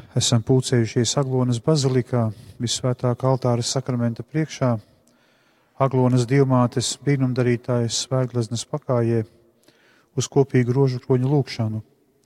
esam pulcējušies Aglonas bazilikā, visvētākā altāra sakramenta priekšā, Aglonas dievmātes brīnumdarītājas svētgleznas pakājē uz kopīgu rožukroņu lūgšanu.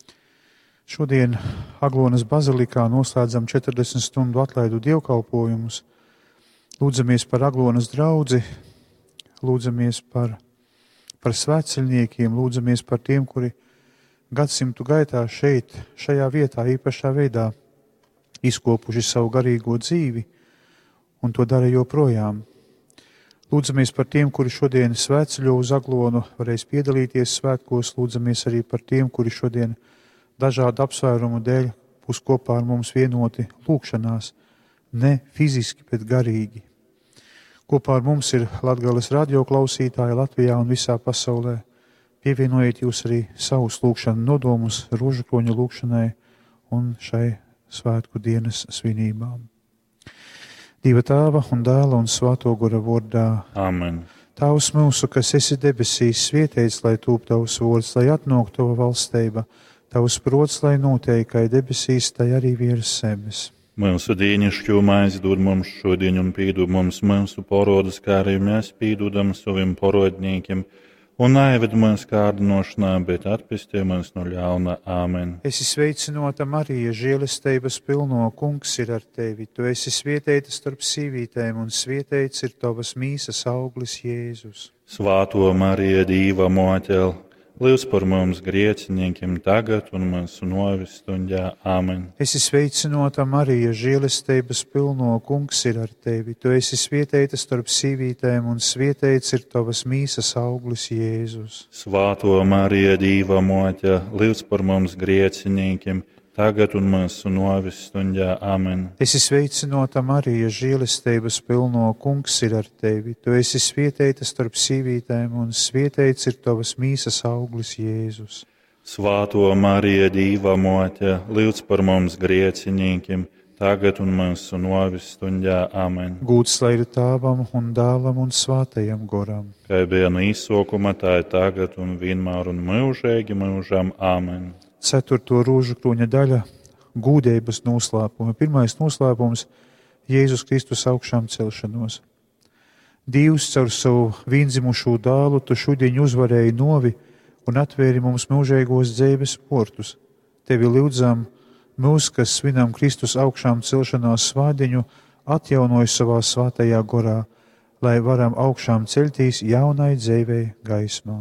Šodien Aglonas bazilikā noslēdzam 40 stundu atlaidu dievkalpojumus, lūdzamies par Aglonas draudzi, lūdzamies par svētceļniekiem, lūdzamies par tiem, kuri gadsimtu gaitā šeit, šajā vietā, īpašā veidā izkopuši savu garīgo dzīvi un to dara joprojām. Lūdzamies par tiem, kuri šodien svētceļo uz Aglonu, varēs piedalīties svētkos, lūdzamies arī par tiem, kuri šodien dažādu apsvērumu dēļ būs kopā ar mums vienoti lūgšanās, ne fiziski, bet garīgi. Kopā ar mums ir Latgales radio klausītāji Latvijā un visā pasaulē. Pievienojiet jūs arī savus lūgšanu nodomus rožukroņa lūgšanai un šai svētku dienas svinībām. Dieva Tēva un Dēla un Svēto Gara vārdā. Amen. Tēvs mūsu, kas esi debesīs, svētīts, lai tūp tavs vārds, lai atnāk tava valstība, tavs prots, lai notiek, kā debesīs, tai arī virs zemes. Mūsu dienascho maizi dod mums šodien un piedod mums mūsu parodus, kā arī mēs piedodam saviem parodniekiem. Un aived mūs kārdinošanā, bet atpestī mūs no ļauna. Āmen. Esi sveicinota Marija, žēlestības pilno, Kungs ir ar tevi. Tu esi svētīta starp sīvītēm, un svētīts ir tavas mīsas auglis Jēzus. Svāto Marija, Dīva motel, lūdz par mums grēciniekiem tagad un mūsu nāves stundā. Āmen. Esi sveicinota Marija, žēlestības pilno, Kungs ir ar tevi. Tu esi svētīta starp sīvītēm, un svētīts ir tavas mīsas auglis Jēzus. Svāto Marija, Dīva motel, lūdz par mums grēciniekiem tagad un mūsu nāves stundā. Āmen. Esi sveicinota Marija, žēlestības pilno, Kungs ir ar tevi. Tu esi svētīta starp sīvītēm, un svētīts ir tavas mīsas auglis Jēzus. Svāto Marija, Dīva mote, lūdz par mums grēciniekiem tagad un mūsu nāves stundā. Āmen. Gūts lai ir Tēvam un Dēlam un Svētajam Garam. Kā bija no izsākuma, tā ir tagad un vienmēr un mūžīgi mūžam. Āmen. 4. rožukroņa daļa – gūdības noslēpumi. Pirmais noslēpums – Jēzus Kristus augšām celšanos. Dievs caur savu viendzimušo dēlu tu šodien uzvarēji novi un atvēri mums mūžīgos dzīves portus. Tevi lūdzam, mūs, kas svinam Kristus augšām celšanās svādiņu, atjaunoja savā svētajā gorā, lai varam augšām celtīs jaunai dzīvei gaismā.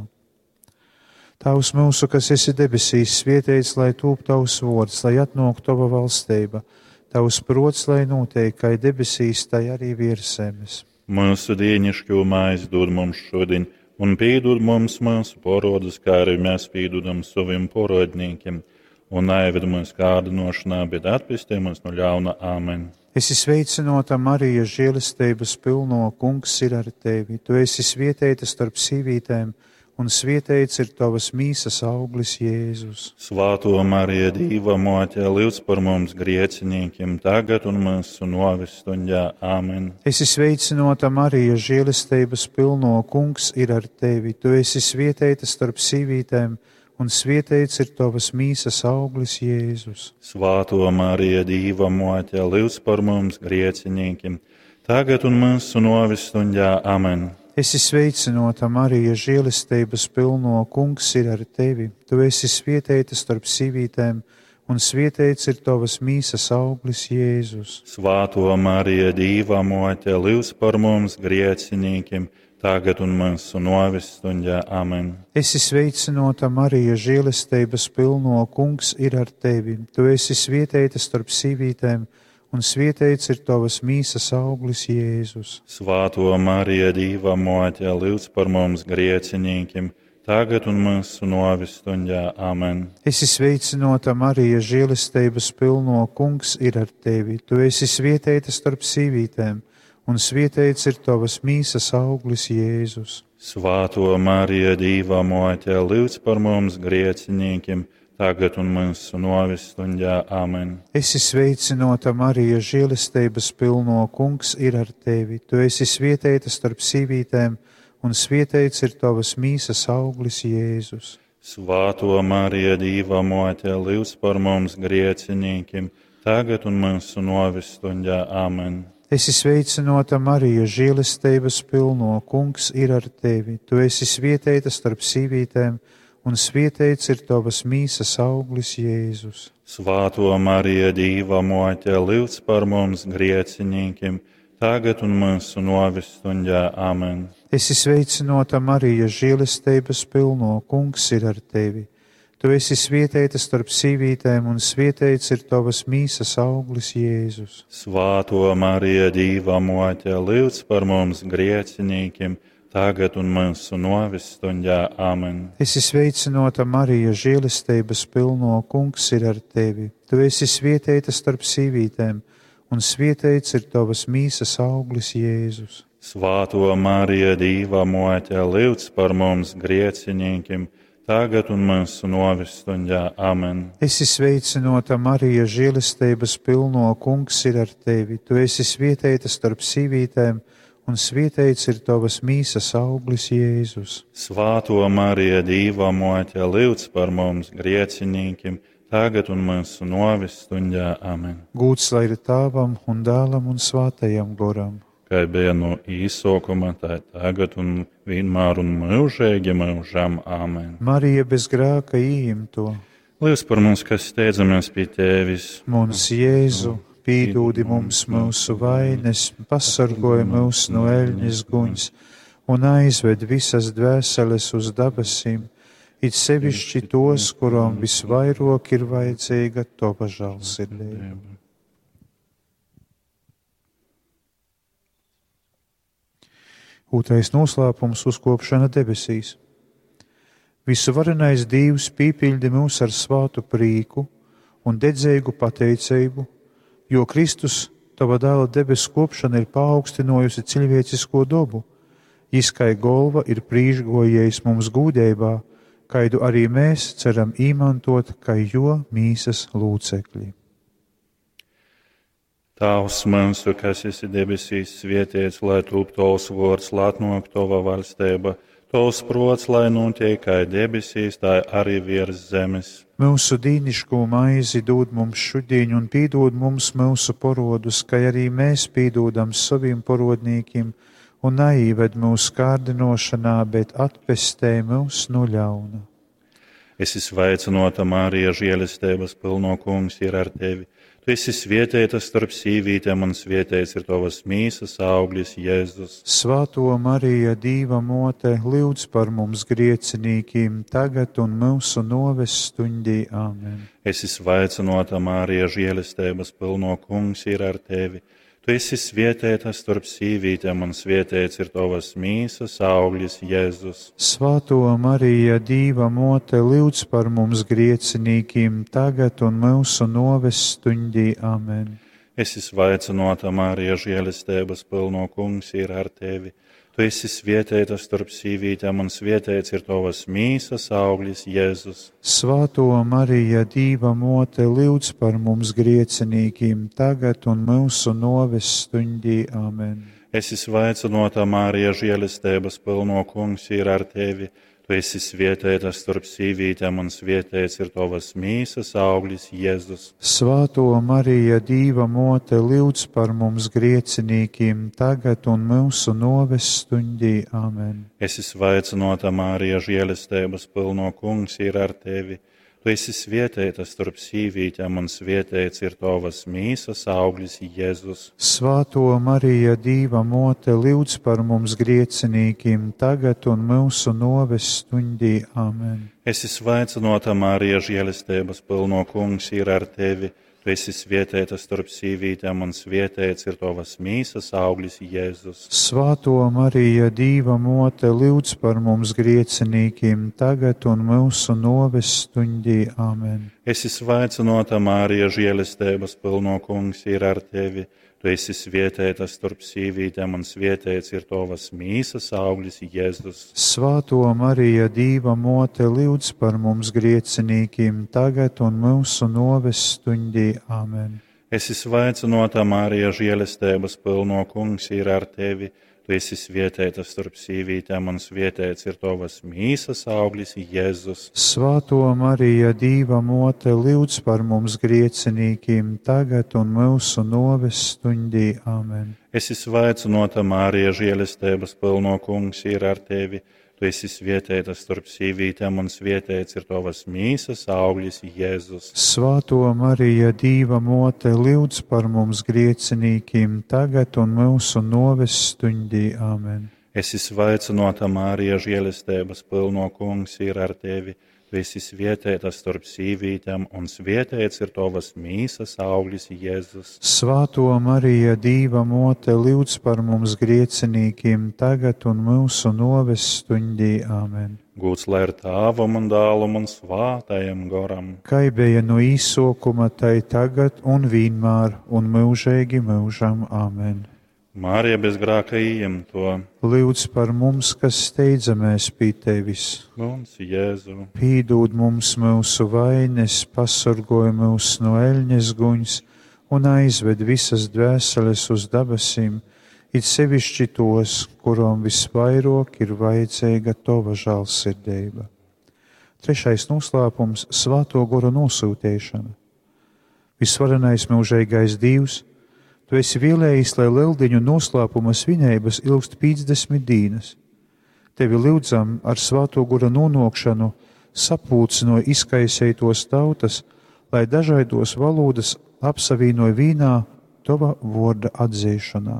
Tavs mūsu, kas esi debesīs, svētīts, lai tūp tavs vārds, lai atnāk tava valstība, tavs prots, lai notiek, kā debesīs, tai arī virs zemes. Mūsu dienascho maizi dod mums šodien, un piedod mums mūsu parodus, kā arī mēs piedodam saviem parodniekiem, un aived mūs kārdinošanā, bet atpestī mūs no ļauna. Āmen. Esi sveicinota Marija, žēlestības pilno, Kungs ir ar tevi. Tu esi svētīta starp sīvītēm, un svētīts ir tavas mīsas auglis Jēzus. Svāto Marija, Dīva mote, lūdz par mums grēciniekiem tagad un mūsu nāves stundā. Āmen. Esi sveicinota Marija, žēlestības pilno, Kungs ir ar tevi. Tu esi svētīta starp sīvītēm, un svētīts ir tavas mīsas auglis Jēzus. Svāto Marija, Dīva mote, lūdz par mums grēciniekiem tagad un mūsu nāves stundā. Āmen. Esi sveicinota Marija, žēlestības pilno, Kungs ir ar tevi. Tu esi svētīta starp sīvītēm, un svētīts ir tavas mīsas auglis Jēzus. Svāto Marija, Dīva mote, lūdz par mums grēciniekiem tagad un mūsu nāves stundā. Āmen. Esi sveicinota Marija, žēlestības pilno, Kungs ir ar tevi. Tu esi svētīta starp sīvītēm, un svētīts ir tavas mīsas auglis Jēzus. Svāto Marija, Dīva mote, lūdz par mums grēciniekiem tagad un mūsu nāves stundā. Āmen. Esi sveicinota Marija, žēlestības pilno, Kungs ir ar tevi. Tu esi svētīta starp sīvītēm, un svētīts ir tavas mīsas auglis Jēzus. Svāto Marija, Dīva mote, lūdz par mums grēciniekiem tagad un mūsu nāves stundā. Āmen. Esi sveicinota Marija, žēlestības pilno, Kungs ir ar tevi. Tu esi svētīta starp sīvītēm, un svētīts ir tavas mīsas auglis Jēzus. Svāto Marija, Dīva mote, lūdz par mums grēciniekiem tagad un mūsu nāves stundā. Āmen. Esi sveicināta, Marija, žēlastības pilno, Kungs ir ar tevi. Tu esi svētīta starp sīvītēm, un svētīts ir tavas mīsas auglis, Jēzus. Svāto Marija, Dīva mote, lūdz par mums griecinīkiem, tagad un mūsu nāves stundā. Āmen. Esi sveicināta, Marija, žēlastības pilno, Kungs ir ar tevi. Tu esi svētīta starp sīvītēm, un svētīts ir tavas mīsas auglis, Jēzus. Svāto Marija, Dīva mote, lūdz par mums griecinīkiem, tagad un mūsu nāves stundā. Āmen. Esi sveicināta, Marija, žēlastības pilno, Kungs ir ar tevi. Tu esi svētīta starp sīvītēm, un svētīts ir tavas mīsas auglis, Jēzus. Svāto Marija, Dīva mote, lūdz par mums griecinīkiem, tagad un mūsu nāves stundā. Āmen. Esi sveicināta, Marija, žēlastības pilno, Kungs ir ar tevi. Tu esi svētīta starp sīvītēm, un svētīts ir tavas mīsas auglis, Jēzus. Svāto Marija, Dīva mote, lūdz par mums griecinīkiem, tagad un mūsu nāves stundā. Āmen. Gūts lai ir Tēvam un Dēlam un Svētajam Garam. Kā bija no īsākuma, tā tagad un vienmēr un mūžīgi mūžam. Āmen. Marija bez grēka ieņemto. Lūdz par mums, kas steidzamies pie tevis. Mums, Jēzu, piedod mums mūsu vainas, pasargāj mūs no eļļas guņas un aizved visas dvēseles uz debesīm, it sevišķi tos, kurām visvairāk ir vajadzīga tava žēlsirdība. Otrais noslēpums - uzkopšana debesīs. Visuvarenais Dievs piepildi mūs ar svātu prīku un dedzīgu pateicību, jo Kristus, tava dēla debesu kopšana, ir paaugstinājusi cilvēcisko dabu. Jiskai golva ir prīžgojējis mums gūdējībā, kaidu arī mēs ceram īmantot, kā jo mīsas lūcekļi. Tavs mūsu, kas esi debesīs, svētīts, lai top tavs vārds, lai atnāk tava valstība, tavs prots, lai notiek kā debesīs, tā arī virs zemes. Mūsu dīnišķo maizi dod mums šodien un piedod mums mūsu parodus, kā arī mēs piedodam saviem parodnīkiem, un neieved mūsu kārdinošanā, bet atpestē mūs no ļauna. Esi sveicināta, Marija, žēlastības pilno, Kungs ir ar tevi. Tu esi svētīta starp sīvītēm, un svētīts ir tavas mīsas auglis, Jēzus. Svāto Marija, Dīva mote, lūdz par mums griecinīkiem, tagad un mūsu nāves stundī. Āmen. Esi sveicināta, Marija, žēlastības pilno, Kungs ir ar tevi. Tu esi svētīta starp sīvītēm, un svētīts ir tavas mīsas auglis, Jēzus. Svāto Marija, Dīva mote, lūdz par mums griecinīkiem, tagad un mūsu nāves stundī. Āmen. Esi sveicināta, Marija, žēlastības pilno, Kungs ir ar tevi. Tu esi svētīta starp sīvītēm, un svētīts ir tavas mīsas auglis, Jēzus. Svāto Marija, Dīva mote, lūdz par mums griecinīkiem, tagad un mūsu nāves stundī. Āmen. Esi sveicināta, Marija, žēlastības pilno, Kungs ir ar tevi. Tu esi svētīta starp sīvītēm, un svētīts ir tavas mīsas auglis, Jēzus. Svāto Marija, Dīva mote, lūdz par mums griecinīkiem, tagad un mūsu nāves stundī. Āmen. Esi sveicināta, Marija, žēlastības pilno, Kungs ir ar tevi. Tu esi svētīta starp sīvītēm, un svētīts ir tavas mīsas auglis, Jēzus. Svāto Marija, Dīva mote, lūdz par mums griecinīkiem, tagad un mūsu nāves stundī. Āmen. Esi sveicināta, Marija, žēlastības pilno, Kungs ir ar tevi. Tu esi svētīta starp sīvītēm, un svētīts ir tavas mīsas auglis, Jēzus. Svāto Marija, Dīva mote, lūdz par mums griecinīkiem, tagad un mūsu nāves stundī. Āmen. Esi sveicināta, Marija, žēlastības pilno, Kungs ir ar tevi. Tu esi svētīta starp sīvītēm, un svētīts ir tavas mīsas auglis, Jēzus. Svāto Marija, Dīva mote, lūdz par mums griecinīkiem, tagad un mūsu nāves stundī. Āmen. Esi sveicināta, Marija, žēlastības pilno, Kungs ir ar tevi. Tu esi svētīta starp sīvītēm, un svētīts ir tavas mīsas auglis, Jēzus. Svētā Marija, Dieva mote, lūdz par mums griecinīkiem, tagad un mūsu nāves stundī. Āmen. Esi sveicināta, Marija, žēlastības pilno, Kungs ir ar tevi. Tu esi svētīta starp sīvītēm, un svētīts ir tavas mīsas auglis, Jēzus. Svētā Marija, Dieva mote, lūdz par mums griecinīkiem, tagad un mūsu nāves stundī. Āmen. Esi sveicināta, Marija, žēlastības pilno, Kungs ir ar tevi. Tu esi svētīta starp sīvītēm, un svētīts ir tavas mīsas auglis, Jēzus. Svētā Marija, Dieva mote, lūdz par mums griecinīkiem, tagad un mūsu nāves stundī. Āmen. Gods lai ir Tēvam un Dēlam un Svētajam Garam. Kā bija no īsākuma, tai tagad un vienmēr un mūžīgi mūžam. Āmen. Marija bez grēka ieņemto, Lūdz par mums, kas steidzamies pie tevis. mums Jēzu. Pīdod mums mūsu vainas, pasargoj mūs no eļņas guņas un aizved visas dvēseles uz debesīm, it sevišķi tos, kurām visvairāk ir vajadzīga tava žēlsirdība. Trešais noslēpums - Svēto gara nosūtīšana. Visvarenais mūžīgais Dievs, Tu esi vēlējis, lai Lieldiņu noslēpuma svinības ilgst 50 dienas. Tevi lūdzam ar Svēto gara nonākšanu sapulcino izkaisētos tautas, lai dažādos valodas apsavienoja vīnā Tava vārda atzīšanā.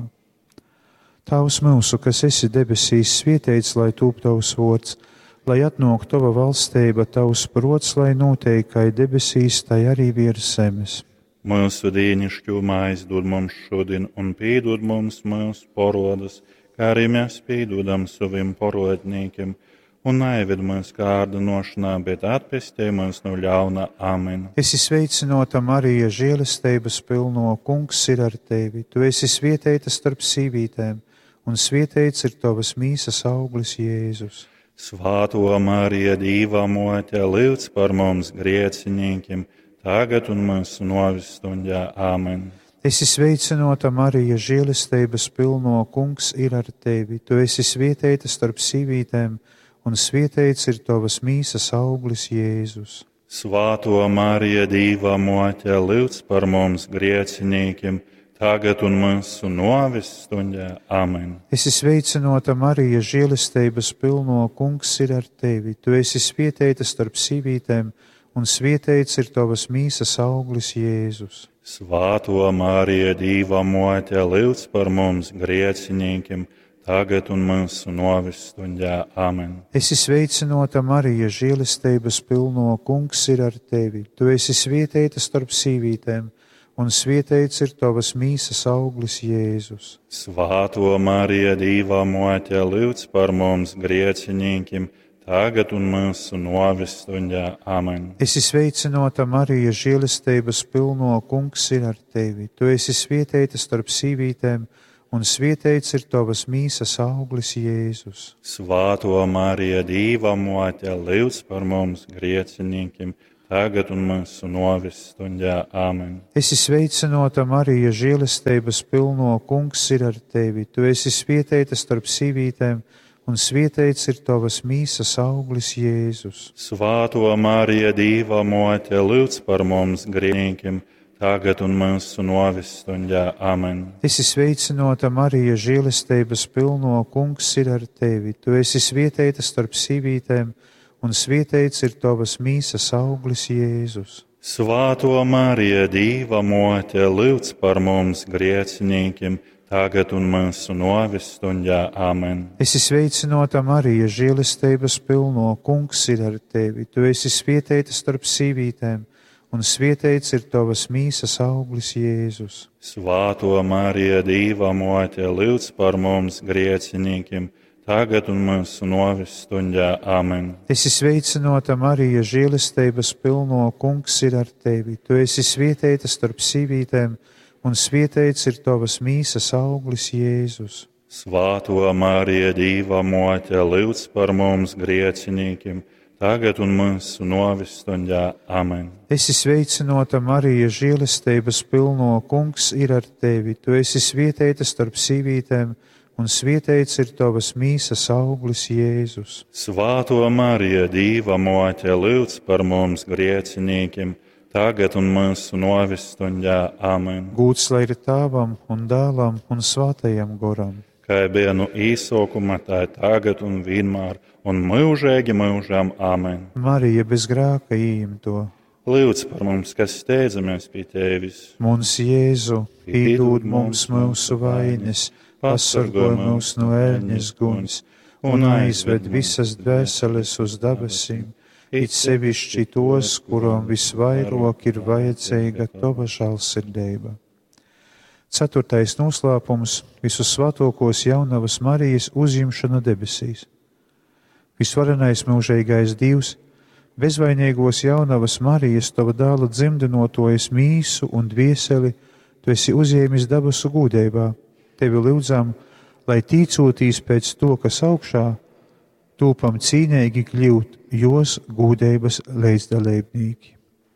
Tavs mūsu, kas esi debesīs, svētīts, lai tūp Tavs vārds, lai atnāk Tava valstība, Tavs prots, lai notiek kā debesīs, tai arī virs zemes. Mūsu dienascho maizi dod mums šodien, un piedod mums mūsu parodus, kā arī mēs piedodam saviem parodniekiem, un neived mūs kārdinošanā, bet atpestī mūs no ļauna. Amen. Esi sveicināta, Marija, žēlastības pilno, Kungs ir ar tevi. Tu esi svētīta starp sīvītēm, un svētīts ir tavas mīsas auglis, Jēzus. Svētā Marija, Dieva mote, lūdz par mums grēciniekiem, tagad un mūsu nāves stundā. Āmen. Esi sveicināta, Marija, žēlastības pilno, Kungs ir ar tevi. Tu esi svētīta starp sīvītēm, un svētīts ir tavas mīsas auglis, Jēzus. Svētā Marija, Dieva mote, lūdz par mums grēciniekiem, tagad un mūsu nāves stundā. Āmen. Esi sveicināta, Marija, žēlastības pilno, Kungs ir ar tevi. Tu esi svētīta starp sīvītēm, un svētīts ir tavas mīsas auglis, Jēzus. Svētā Marija, Dieva mote, lūdz par mums grēciniekiem, tagad un mūsu nāves stundā. Āmen. Esi sveicināta, Marija, žēlastības pilno, Kungs ir ar tevi. Tu esi svētīta starp sīvītēm, un svētīts ir tavas mīsas auglis, Jēzus. Svētā Marija, Dieva mote, lūdz par mums grēciniekiem, tagad un mūsu nāves stundā. Āmen. Esi sveicināta, Marija, žēlastības pilno, Kungs ir ar tevi. Tu esi svētīta starp sīvītēm, un svētīts ir tavas mīsas auglis, Jēzus. Svētā Marija, Dieva mote, lūdz par mums grēciniekiem, tagad un mūsu nāves stundā. Āmen. Esi sveicināta, Marija, žēlastības pilno, Kungs ir ar tevi. Tu esi svētīta starp sīvītēm, un svētīts ir tavas mīsas auglis, Jēzus. Svētā Marija, Dieva mote, lūdz par mums grēciniekiem, tagad un mūsu nāves stundā. Āmen. Esi sveicināta, Marija, žēlastības pilno, Kungs ir ar tevi. Tu esi svētīta starp sīvītēm, un svētīts ir tavas mīsas auglis, Jēzus. Svētā Marija, Dieva mote, lūdz par mums grēciniekiem, tagad un mūsu nāves stundā. Āmen. Esi sveicināta, Marija, žēlastības pilno, Kungs ir ar tevi. Tu esi svētīta starp sīvītēm, un svētīts ir tavas mīsas auglis, Jēzus. Svētā Marija, Dieva mote, lūdz par mums grēciniekiem, tagad un mūsu nāves stundā. Āmen. Esi sveicināta, Marija, žēlastības pilno, Kungs ir ar tevi. Tu esi svētīta starp sīvītēm, un svētīts ir tavas mīsas auglis, Jēzus. Svētā Marija, Dieva mote, lūdz par mums grēciniekiem, tagad un mūsu nāves stundā. Āmen. Esi sveicināta, Marija, žēlastības pilno, Kungs ir ar tevi. Tu esi svētīta starp sīvītēm, un svētīts ir tavas mīsas auglis, Jēzus. Svētā Marija, Dieva mote, lūdz par mums grēciniekiem, tagad un mūsu nāves stundā. Āmen. Gūts lai ir Tēvam un Dēlam un Svētajam Goram. Kā bija no īsākuma, tā tagad un vienmēr, un mūžīgi mūžām. Āmen. Marija bez grēka ieņemto. Lūdz par mums, kas steidzamies pie Tevis. Mums, Jēzu, piedod mums mūsu vainas, pasargoj mūs no ēļņas guns un aizved visas dvēseles uz debesīm, it sevišķi tos, kuram visvairāk ir vajadzīga tava žēlsirdība. 4. noslēpums - visu svētākos jaunavas Marijas uzņemšana debesīs. Visvarenais mūžīgais Dievs, bezvainīgos jaunavas Marijas, tava dēla dzimdinotojas mīsu un dvieseli, tu esi uzņēmis debesu gūdībā. Tevi lūdzam, lai tīcotīs pēc to, kas augšā, tūpam cīnīgi kļūt jos gūdības līdzdalībnieki.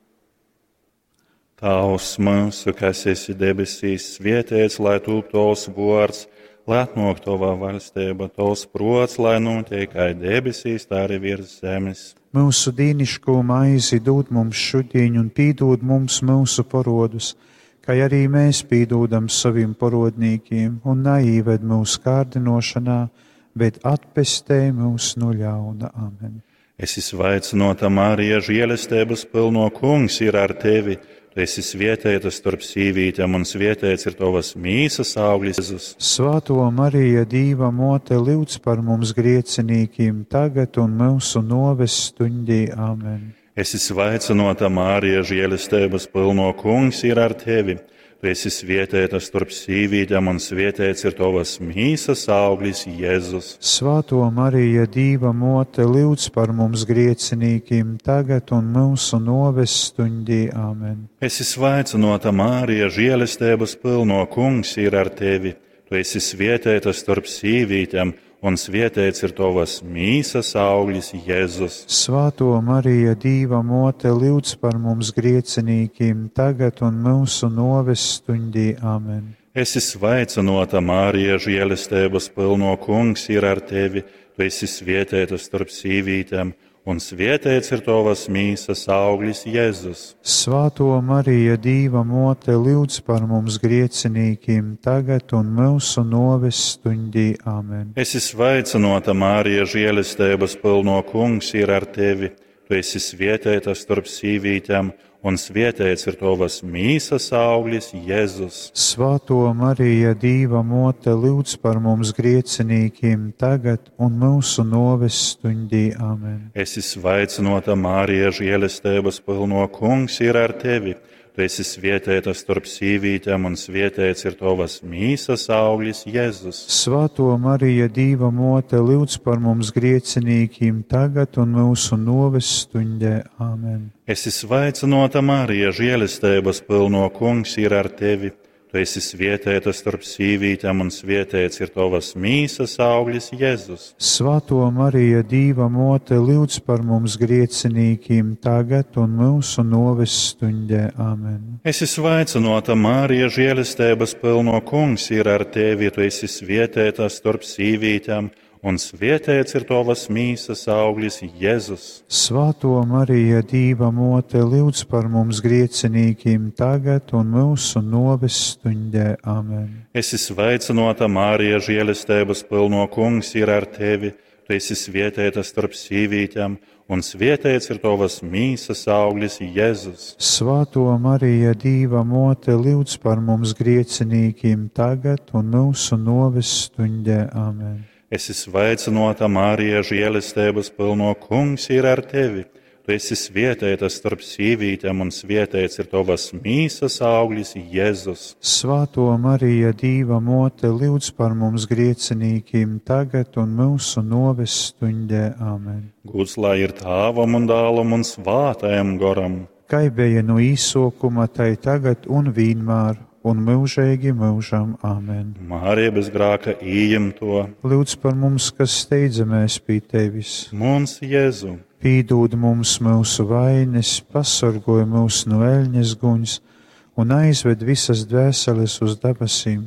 Tavs mūsu, kas esi debesīs, svētīts, lai top tavs vārds, lai atnāk tava valstība, tavs prots, lai notiek kā debesīs, tā arī virs zemes. Mūsu dīnišķo maizi dod mums šodien un piedod mums mūsu parodus, kā arī mēs piedodam saviem parodnīkiem, un neieved mūsu kārdinošanā, bet atpestē mūs no ļauna. Amen. Esi sveicināta, Marija, žēlastības pilno, Kungs ir ar tevi. Tu esi svētīta starp sīvītēm, un svētīts ir tavas mīsas auglis, Jēzus. Svētā Marija, Dieva mote, lūdz par mums griecinīkiem, tagad un mūsu nāves stundī. Amen. Esi sveicināta, Marija, žēlastības pilno, Kungs ir ar tevi. Tu esi svētīta starp sīvītēm, un svētīts ir tavas mīsas auglis, Jēzus. Svētā Marija, Dieva mote, lūdz par mums griecinīkiem, tagad un mūsu nāves stundī. Amen. Esi sveicināta, Marija, žēlastības pilno, Kungs ir ar tevi. Tu esi svētīta starp sīvītēm, un svētīts ir tavas mīsas auglis, Jēzus. Svētā Marija, Dieva mote, lūdz par mums griecinīkiem, tagad un mūsu nāves stundī. Amen. Esi sveicināta, Marija, žēlastības pilno, Kungs ir ar tevi. Tu esi svētīta starp sīvītēm, un svētīts ir tavas mīsas auglis, Jēzus. Svētā Marija, Dieva mote, lūdz par mums griecinīkiem, tagad un mūsu nāves stundī. Amen. Esi sveicināta, Marija, žēlastības pilno, Kungs ir ar tevi. Tu esi svētīta starp sīvītēm, un svētīts ir tavas mīsas auglis, Jēzus. Svētā Marija, Dieva mote, lūdz par mums griecinīkiem, tagad un mūsu nāves stundī. Amen. Esi sveicināta, Marija, žēlastības pilno, Kungs ir ar tevi. Tu esi svētīta starp sīvītēm, un svētīts ir tavas mīsas auglis, Jēzus. Svētā Marija, Dieva mote, lūdz par mums griecinīkiem, tagad un mūsu nāves stundē. Amen. Esi sveicināta, Marija, žēlastības pilno, Kungs ir ar tevi. Tu esi svētīta starp sīvītēm, un svētīts ir tavas mīsas auglis, Jēzus. Svētā Marija, Dieva mote, lūdz par mums griecinīkiem, tagad un mūsu nāves stundē. Amen. Esi sveicināta, Marija, žēlastības pilno, Kungs ir ar tevi. Tu esi svētīta starp sīvītēm, un svētīts ir tavas mīsas auglis, Jēzus. Svētā Marija, Dieva mote, lūdz par mums griecinīkiem, tagad un mūsu nāves stundē. Amen. Esi sveicināta, Marija, žēlastības pilno, Kungs ir ar tevi. Tu esi svētīta starp sīvītēm, un svētīts ir tavas mīsas auglis, Jēzus. Svētā Marija, Dieva mote, lūdz par mums griecinīkiem, tagad un mūsu nāves stundē. Amen. Esi sveicināta, Marija, žēlastības pilno, Kungs ir ar tevi. Tu esi svētīta starp sīvītēm, un svētīts ir tavas mīsas auglis, Jēzus. Svētā Marija, Dieva mote, lūdz par mums griecinīkiem, tagad un mūsu nāves stundē. Amen. Gods lai ir Tēvam un Dēlam un Svētajam Garam. Kā bija no īsākuma, tai tagad un vienmēr, un mūžīgi mūžam. Amen. Marija bez grēka ieņemto. Lūdz par mums, kas steidzamies pie tevis. Mums, Jēzu. Piedod mums mūsu vainas, pasargoj mūs no ēļņas guņas un aizved visas dvēseles uz debesīm,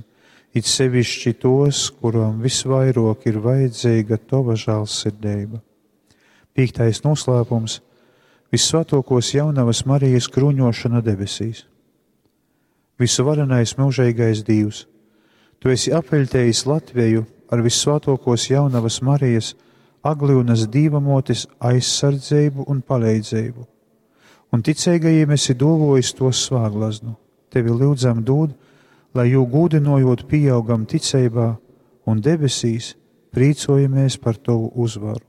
it sevišķi tos, kurām visvairāk ir vajadzīga tava žēlsirdība. 5. noslēpums – Vissvētākos jaunavas Marijas krūņošana debesīs. Visuvarenais mūžīgais Dievs, tu esi apveļtējis Latviju ar Vissvētākos jaunavas Marijas Aglyunas dīvamotes aizsardzību un palīdzību, un ticīgajiem esi dovojis to svēglaznu. Tevi lūdzam dod, lai jū gūdinojot pieaugam ticībā un debesīs prīcojamies par tavu uzvaru.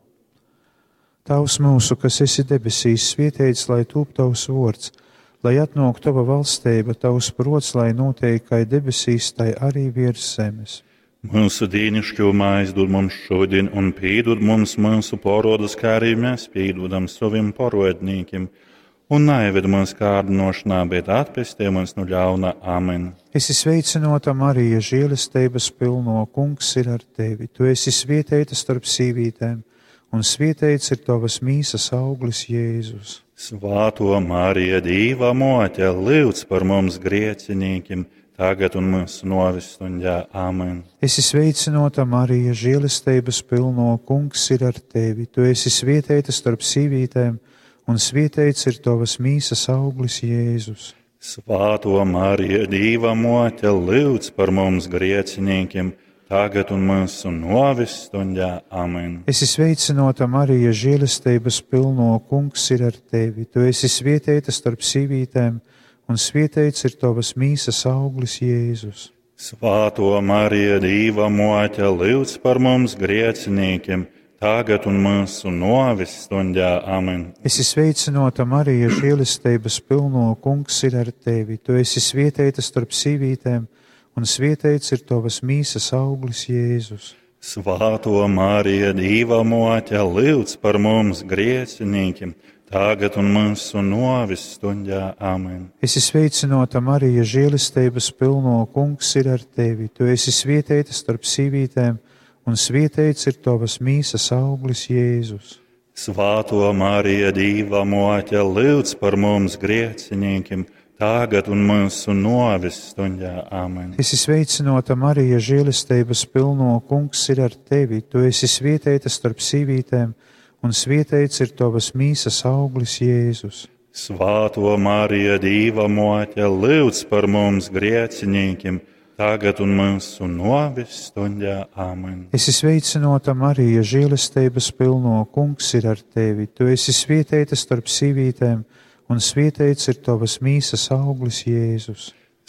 Tavs mūsu, kas esi debesīs, svētīts, lai tūp tavs vārds, lai atnāk tava valstība, tavs prots, lai notiek kā debesīs, tai arī virs zemes. Mūsu dienascho maizi dod mums šodien un piedod mums mūsu parodus, kā arī mēs piedodam saviem parodniekiem. Un neieved mūs kārdinošanā, bet atpestī mūs no ļauna. Amen. Esi sveicinota Marija, žēlastības pilno, Kungs ir ar tevi. Tu esi svētīta starp sīvītēm, un svētīts ir tavas mīsas auglis Jēzus. Svāto Marija, Dīva mote, lūdz par mums griecinīkiem, tagad un mūsu novistundā. Amen. Esi sveicinota Marija, žēlastības pilno, Kungs ir ar tevi. Tu esi svētīta starp sīvītēm, un svētīts ir tavas mīsas auglis Jēzus. Svāto Marija, Dīva mote, lūdz par mums griecinīkiem, tagad un mūsu novistundā. Amen. Esi sveicinota Marija, žēlastības pilno, Kungs ir ar tevi. Tu esi svētīta starp sīvītēm, un svētīts ir tavas mīsas auglis Jēzus. Svāto Marija, Dīva mote, lūdz par mums griecinīkiem, tagad un mūsu novistundā. Amen. Esi sveicinota Marija, žēlastības pilno, Kungs ir ar tevi. Tu esi svētīta starp sīvītēm, un svētīts ir tavas mīsas auglis Jēzus. Svāto Marija, Dīva mote, lūdz par mums griecinīkiem, tagad un mūsu novistundā. Amen. Esi sveicinota Marija, žēlastības pilno, Kungs ir ar tevi. Tu esi svētīta starp sīvītēm, un svētīts ir tavas mīsas auglis Jēzus. Svāto Marija, Dīva mote, lūdz par mums griecinīkiem, tagad un mūsu novistundā. Amen. Esi sveicinota Marija, žēlastības pilno, Kungs ir ar tevi. Tu esi svētīta starp sīvītēm, un svētīts ir tavas mīsas auglis Jēzus. Svāto Marija, Dīva mote, lūdz par mums griecinīkiem, tagad un mūsu novistundā. Amen. Esi sveicinota Marija, žēlastības pilno, Kungs ir ar tevi. Tu esi svētīta starp sīvītēm, un svētīts ir tavas mīsas auglis Jēzus.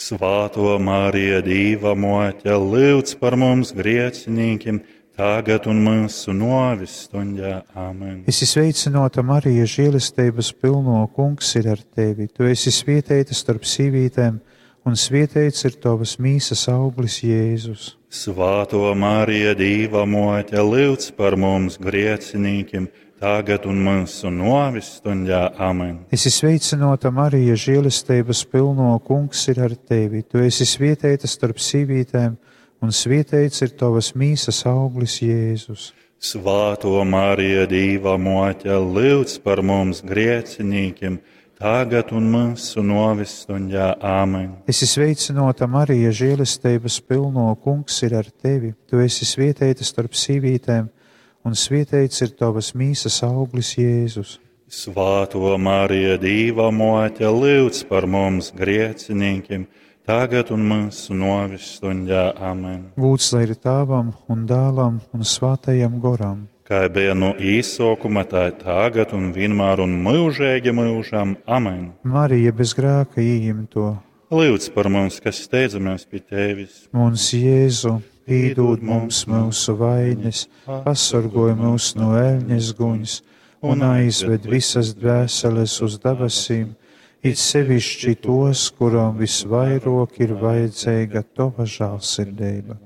Svāto Marija, Dīva mote, lūdz par mums griecinīkiem, tagad un mūsu novistundā. Amen. Esi sveicinota Marija, žēlastības pilno, Kungs ir ar tevi. Tu esi svētīta starp sīvītēm, un svētīts ir tavas mīsas auglis Jēzus. Svāto Marija, Dīva mote, lūdz par mums griecinīkiem, tagad un mūsu novistundā. Amen. Esi sveicinota Marija, žēlastības pilno, Kungs ir ar tevi. Tu esi svētīta starp sīvītēm, un svētīts ir tavas mīsas auglis Jēzus. Svāto Marija, Dīva mote, lūdz par mums griecinīkiem, tagad un mūsu novistundā. Amen. Esi sveicinota Marija, žēlastības pilno, Kungs ir ar tevi. Tu esi svētīta starp sīvītēm, un svētīts ir tavas mīsas auglis Jēzus. Svāto Marija, Dīva mote, lūdz par mums griecinīkiem, tagad un mūsu novistundā. Amen. Lūdz, lai ir Tēvam un Dēlam un Svētajam Goram. Kā bija no īsākuma, tā tagad un vienmēr un mūžīgi mūžam. Amen. Marija bez grēka ieņemto. Lūdz par mums, kas steidzamies pie tevis. Mums Jēzu, piedod mums mūsu vainas, pasargoj mūs no ēļņas guņas un aizved visas dvēseles uz debesīm, it sevišķi tos, kurām visvairāk ir vajadzīga tava žēlsirdība.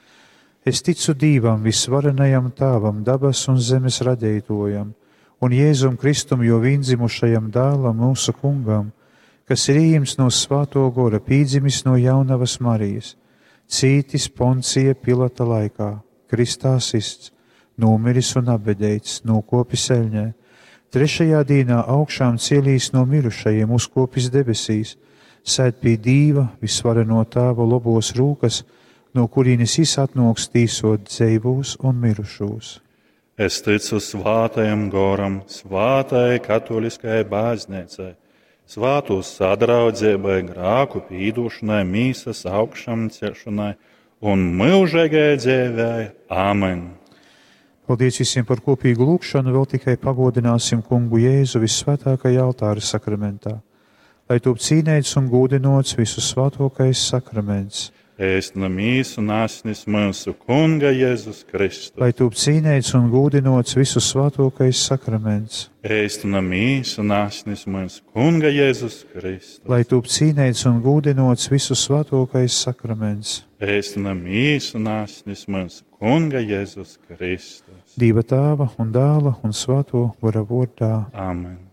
Es ticu Dievam, visvarenajam Tēvam, dabas un zemes radītojam, un Jēzum Kristum, jo viendzimušajam dēlam mūsu kungam, kas ir ieņemts no Svētā Gora, pīdzimis no jaunavas Marijas, cītis Poncija Pilata laikā, kristā sists, nomiris un apbedēts, nokopis eļņē, trešajā dienā augšām cielīs no mirušajiem, uzkopis debesīs, sēd pie Dieva, visvareno Tēva labos rūkas, no kurienes izatnoks tīsot dzīvos un mirušos. Es ticu svātajam goram, svātai katoliskajai baznīcai, svātu sadraudzībai, grāku pīdošanai, mīsas augšām celšanai un mūžīgai dzīvei. Āmen! Paldies visiem par kopīgu lūgšanu, vēl tikai pagodināsim kungu Jēzu vissvētākajā altāra sakramentā, lai top cīnēts un gūdinots visu svētākais sakraments. Ēstinam mīsu un asnis mūsu kunga Jēzus Kristus. Lai top cīnēts un gūdinots visu svētākais sakraments. Ēstinam mīsu un asnis mūsu kunga Jēzus Kristus. Lai top cīnēts un gūdinots visu svētākais sakraments. Ēstinam mīsu un asnis mūsu kunga Jēzus Kristus. Dieva tēva un dēla un svēto gara vārdā. Amen.